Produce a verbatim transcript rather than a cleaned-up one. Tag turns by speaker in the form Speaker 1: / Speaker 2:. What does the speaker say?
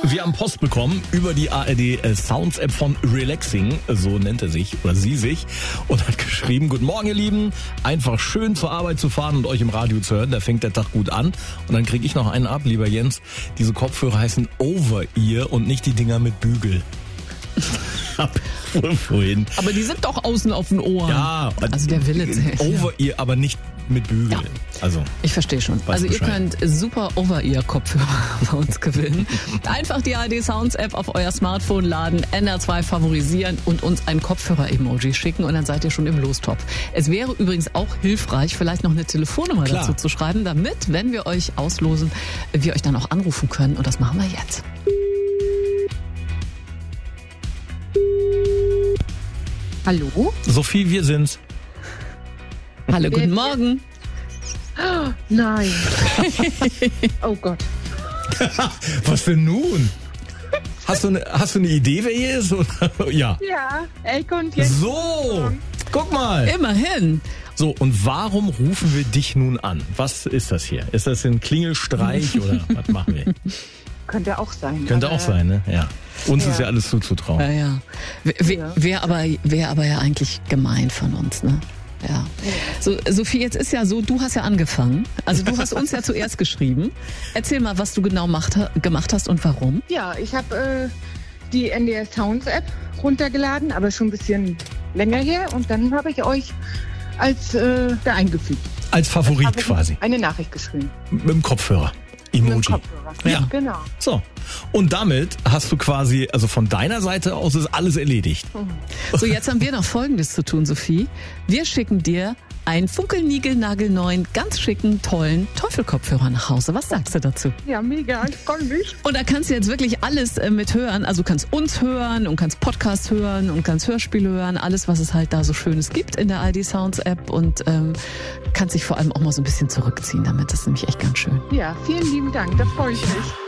Speaker 1: Wir haben Post bekommen über die A R D Sounds App von Relaxing, so nennt er sich oder sie sich, und hat geschrieben: Guten Morgen, ihr Lieben, einfach schön zur Arbeit zu fahren und euch im Radio zu hören, da fängt der Tag gut an. Und dann kriege ich noch einen ab, lieber Jens, diese Kopfhörer heißen Over-Ear und nicht die Dinger mit Bügel. Vorhin.
Speaker 2: Aber die sind doch außen auf den Ohren.
Speaker 1: Ja,
Speaker 2: also der Wille zählt.
Speaker 1: Over-Ear, aber nicht mit Bügel. Ja. Also,
Speaker 2: ich verstehe schon. Also ihr könnt super Over-Ear-Kopfhörer bei uns gewinnen. Einfach die A R D Sounds App auf euer Smartphone laden, N R zwei favorisieren und uns ein Kopfhörer-Emoji schicken und dann seid ihr schon im Lostopf. Es wäre übrigens auch hilfreich, vielleicht noch eine Telefonnummer Klar. dazu zu schreiben, damit, wenn wir euch auslosen, wir euch dann auch anrufen können. Und das machen wir jetzt. Hallo?
Speaker 1: Sophie, wir sind's.
Speaker 2: Hallo, guten Morgen.
Speaker 3: Oh, nein. Oh Gott.
Speaker 1: Was denn nun? Hast du eine, hast du eine Idee, wer hier ist? Ja.
Speaker 3: Ja, Elke und Jens.
Speaker 1: So, guck mal.
Speaker 2: Immerhin.
Speaker 1: So, und warum rufen wir dich nun an? Was ist das hier? Ist das ein Klingelstreich oder was machen wir?
Speaker 3: Könnte auch sein.
Speaker 1: Könnte auch sein, ne? Ja. Uns ja. ist ja alles zuzutrauen.
Speaker 2: Ja, ja. Wäre wär aber, wär aber ja eigentlich gemein von uns, ne? Ja. So, Sophie, jetzt ist ja so, du hast ja angefangen. Also du hast uns ja zuerst geschrieben. Erzähl mal, was du genau macht, gemacht hast und warum.
Speaker 3: Ja, ich habe äh, die N D R Sounds App runtergeladen, aber schon ein bisschen länger her. Und dann habe ich euch als äh, da eingefügt.
Speaker 1: Als Favorit quasi.
Speaker 3: Eine Nachricht geschrieben.
Speaker 1: Mit dem Kopfhörer. Emoji.
Speaker 3: Mit dem Kopfhörer.
Speaker 1: Ja,
Speaker 3: genau.
Speaker 1: So. Und damit hast du quasi, also von deiner Seite aus ist alles erledigt.
Speaker 2: So, jetzt haben wir noch Folgendes zu tun, Sophie. Wir schicken dir einen funkelnigelnagelneuen, ganz schicken, tollen Teufelkopfhörer nach Hause. Was sagst du dazu?
Speaker 3: Ja, mega, ich freue mich.
Speaker 2: Und da kannst du jetzt wirklich alles äh, mit hören. Also du kannst uns hören und kannst Podcast hören und kannst Hörspiele hören. Alles, was es halt da so Schönes gibt in der A R D Sounds App. Und ähm, kannst dich vor allem auch mal so ein bisschen zurückziehen damit. Das ist nämlich echt ganz schön.
Speaker 3: Ja, vielen lieben Dank, da freue ich mich.